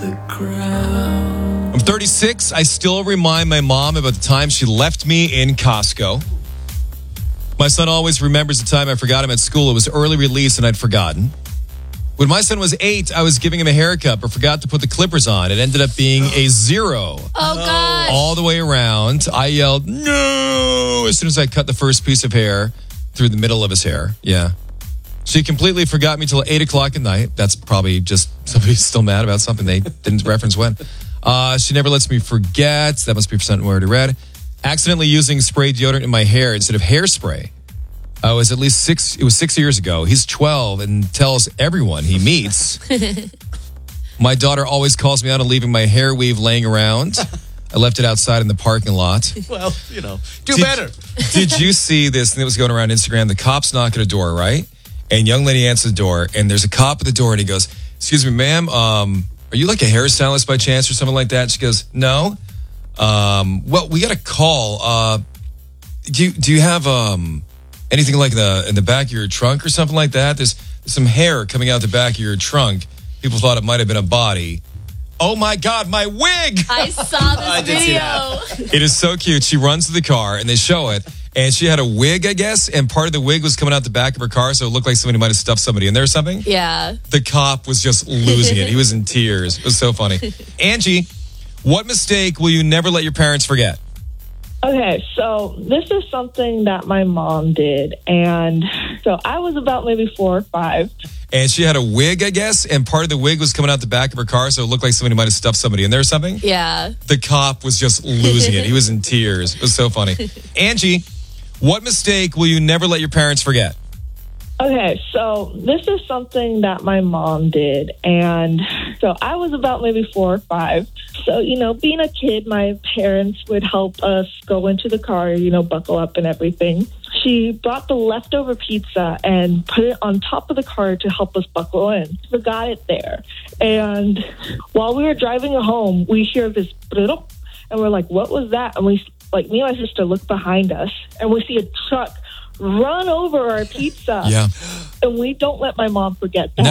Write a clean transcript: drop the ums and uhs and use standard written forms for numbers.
I'm 36. I still remind my mom about the time she left me in Costco. My son always remembers the time I forgot him at school. It was early release and I'd forgotten. When my son was 8, I was giving him a haircut but forgot to put the clippers on. It ended up being a 0. Oh, gosh. All the way around. I yelled, no, as soon as I cut the first piece of hair through the middle of his hair. Yeah. She completely forgot me till 8 o'clock at night. That's probably just somebody's still mad about something they didn't reference when. She never lets me forget. That must be something we already read. Accidentally using spray deodorant in my hair instead of hairspray. It was 6 years ago. He's 12 and tells everyone he meets. My daughter always calls me out on leaving my hair weave laying around. I left it outside in the parking lot. Well, do better. Did you see this? And it was going around Instagram. The cops knock at a door, right? And young lady answers the door, and there's a cop at the door, and he goes, "Excuse me, ma'am, are you like a hairstylist by chance or something like that?" She goes, "No." Well, we got a call. Do you have anything like in the back of your trunk or something like that? There's some hair coming out the back of your trunk. People thought it might have been a body. Oh my God, my wig! I saw this video. It is so cute. She runs to the car and they show it. And she had a wig, I guess, and part of the wig was coming out the back of her car, so it looked like somebody might have stuffed somebody in there or something. Yeah. The cop was just losing it. He was in tears. It was so funny. Angie, what mistake will you never let your parents forget? Okay, so this is something that my mom did. And so I was about maybe 4 or 5. And she had a wig, I guess, and part of the wig was coming out the back of her car, so it looked like somebody might have stuffed somebody in there or something. Yeah. The cop was just losing it. He was in tears. It was so funny. Angie, what mistake will you never let your parents forget? Okay, so this is something that my mom did. And so I was about maybe 4 or 5. So, being a kid, my parents would help us go into the car, buckle up and everything. She brought the leftover pizza and put it on top of the car to help us buckle in. Forgot it there. And while we were driving home, we hear this and we're like, what was that? And me and my sister look behind us and we see a truck run over our pizza. Yeah. And we don't let my mom forget that.